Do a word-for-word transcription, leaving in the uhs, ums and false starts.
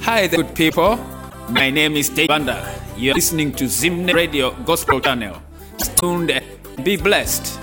Hi there, good people. My name is Dave Banda. You're listening to Zimne Radio Gospel Channel. Stay tuned and be blessed.